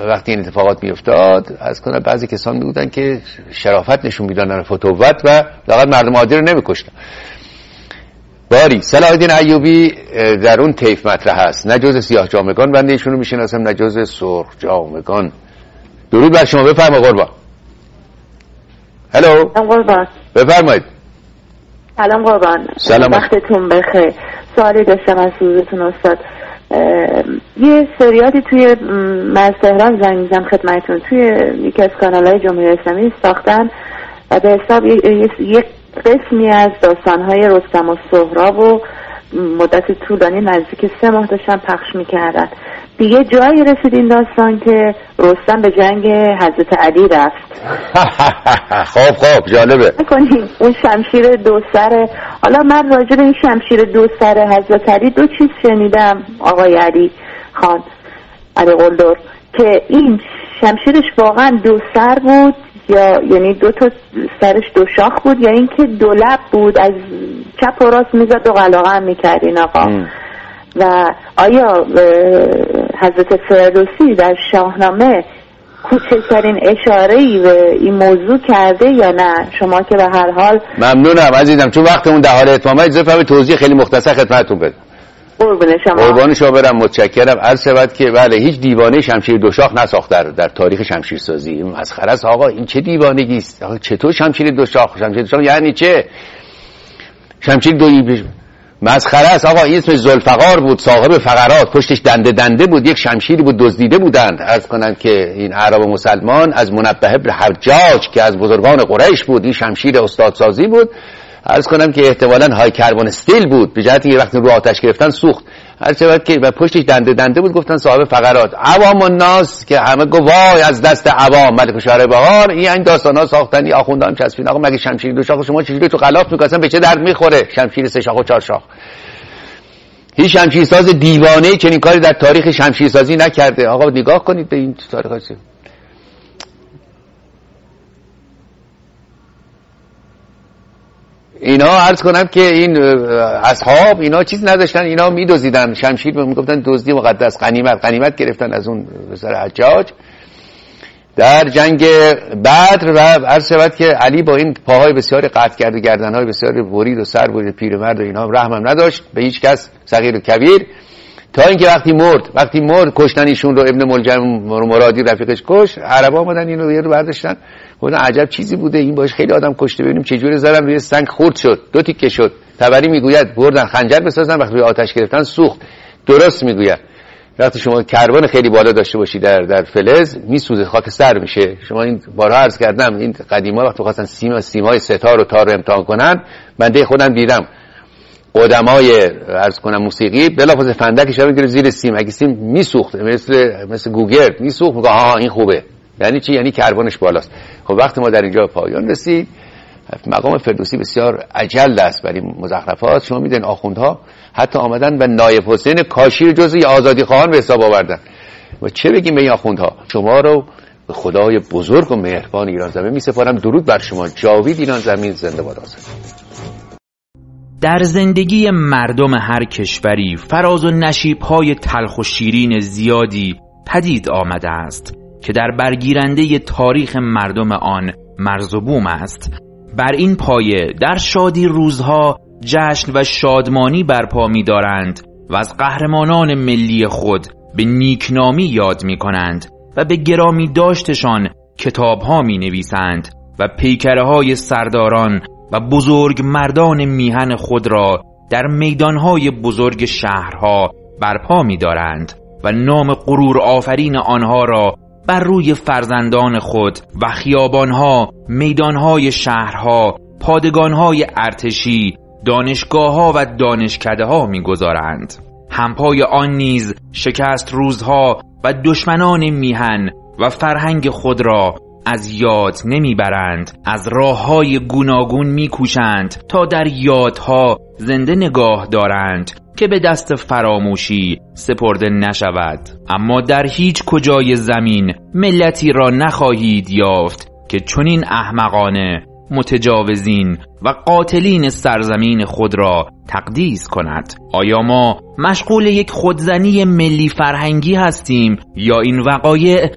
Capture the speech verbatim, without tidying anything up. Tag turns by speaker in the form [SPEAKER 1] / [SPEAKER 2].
[SPEAKER 1] وقتی این اتفاقات میافتاد از کنار بعضی کسان میگفتن که شرافت نشون میدادن فتوت و لااقل مردم عادی رو نمیکشتن. باری صلاح الدین ایوبی در اون طیف مطرح هست، نه جز سیاه جامگان بنده ایشون رو میشناسم نه جز سرخ جامگان. درود بر شما، بفرمایید قربان. هلو
[SPEAKER 2] قربان،
[SPEAKER 1] بفرمایید.
[SPEAKER 2] سلام قربان،
[SPEAKER 1] سلام،
[SPEAKER 2] وقتتون بخیر. سوالی داشتم از حضورتون استاد. یه سریالی توی من تهران زنگ میزنم خدمتتون، توی یکی از کانال‌های جمهوری اسلامی ساختن و به حساب یک قسمی از داستان‌های رستم و سهراب و مدت طولانی نزدیک سه ماه داشتن پخش میکردن. دیگه جایی رسید این داستان که رستم به جنگ حضرت علی رفت.
[SPEAKER 1] خب خب جالبه.
[SPEAKER 2] نکنیم اون شمشیر دو سره. حالا من راجع به این شمشیر دو سره حضرت علی دو چیز شنیدم آقای علی خان علی قلدر، که این شمشیرش واقعا دو سر بود یا یعنی دو تا سرش دو شاخ بود یا اینکه دو لب بود، از چپ و راست میزد و قلاقه هم میکرد این آقا ام. و آیا حضرت فردوسی در شاهنامه کوچکترین اشاره‌ای به این موضوع کرده یا نه؟ شما که به هر حال
[SPEAKER 1] ممنونم عزیزم، چون وقتمون در حال اتمامه اجازه بدید توضیح خیلی مختصر خدمتتون بدم.
[SPEAKER 2] قربون شما.
[SPEAKER 1] قربان شما برم، متشکرم. عرض شود که بله هیچ دیوانه شمشیر دو شاخ نساخت در در تاریخ شمشیرسازی. این مسخره است آقا، این چه دیوانگی است؟ آقا چطور شمشیر دو شاخ؟ شمشیر دو شاخ یعنی چه؟ شمشیر دو مسخره است آقا. این اسمش ذوالفقار بود، صاحب فقرات، پشتش دنده دنده بود، یک شمشیری بود دزدیده بودند. عرض کنم که این اعراب مسلمان از منبه بن حجاج که از بزرگان قریش بود، این شمشیر استادسازی بود. عرض کنم که احتمالاً های کربن استیل بود، به جهتی که وقتی رو آتش گرفتن سوخت. عرض شود که و پشتش دنده دنده بود، گفتن صاحب فقرات. عوام الناس که همه گفت وای از دست عوام ملک و شهر بهار، این این داستانا ساختن، این آخوندان چسبین. آقا مگه شمشیر دو شاخ شما چجوری تو غلاف می‌کاسن؟ به چه درد می‌خوره شمشیر سه شاخ و چهار شاخ؟ هیچ شمشیرساز دیوانه‌ای چنین کاری در تاریخ شمشیرسازی نکرده. آقا نگاه کنید به این تاریخ. اینا عرض کنم که این اصحاب اینا چیز نداشتن، اینا میدزدیدن شمشیر، میگفتن دزدی مقدس، غنیمت غنیمت گرفتن از اون پسر حجاج در جنگ بدر. و عرض شود که علی با این پاهای بسیار قطع کرده، گردنهای بسیار برید و سر برید، پیرمرد و اینا رحم هم نداشت به هیچ کس صغیر و کبیر، تا اینکه وقتی مرد وقتی مرد کشتن ایشون رو. ابن ملجم مرادی رفیقش کشت، عربا اومدن اینو یه رو برداشتن، گفتن عجب چیزی بوده این، باش خیلی آدم کشته، ببینیم چه جوری زدن روی سنگ خرد شد، دو تیکه شد. تبری میگوید بردن خنجر بسازن، وقتی روی آتش گرفتن سوخت. درست میگوید. وقتی شما کربن خیلی بالا داشته باشی در در فلز میسوزه، خاکستر میشه. شما این بارها عرض کردم این قدیما وقتی خواستن سیم سیمای ستار و تار رو امتحان کنن، بنده خودم دیدم قدمای عرض کنم موسیقی بلافاصله فندکش رو میگیره زیر سیم، اگه سیم میسوخت مثل مثل گوگل میسوخت، میگه آها این خوبه. یعنی چی؟ یعنی کربنش بالاست. خب وقتی ما در اینجا پایان رسید، مقام فردوسی بسیار عجل است برای مزخرفات. شما میدین آخوندها حتی آمدن و نایب حسین کاشی جزء آزادی خواهان به حساب آوردن. و چه بگیم به این آخوندها؟ شما رو به خدای بزرگ و مهربان ایران زمین میسپارم. درود بر شما. جاوید ایران زمین زنده باد.
[SPEAKER 3] در زندگی مردم هر کشوری فراز و نشیب‌های تلخ و شیرین زیادی پدید آمده است که در برگیرنده تاریخ مردم آن مرز و بوم است. بر این پایه در شادی روزها جشن و شادمانی برپا می دارند و از قهرمانان ملی خود به نیکنامی یاد می کنند و به گرامی داشتشان کتابها می نویسند و پیکره های سرداران و بزرگ مردان میهن خود را در میدانهای بزرگ شهرها برپا می دارند و نام غرور آفرین آنها را بر روی فرزندان خود و خیابانها، میدانهای شهرها، پادگانهای ارتشی، دانشگاهها و دانشکدهها می‌گذارند. همپای آن نیز شکست روزها و دشمنان میهن و فرهنگ خود را از یاد نمیبرند، از راههای گوناگون میکوشند تا در یادها زنده نگاه دارند که به دست فراموشی سپرده نشود. اما در هیچ کجای زمین ملتی را نخواهید یافت که چنین احمقانه متجاوزین و قاتلین سرزمین خود را تقدیس کند. آیا ما مشغول یک خودزنی ملی فرهنگی هستیم یا این وقایع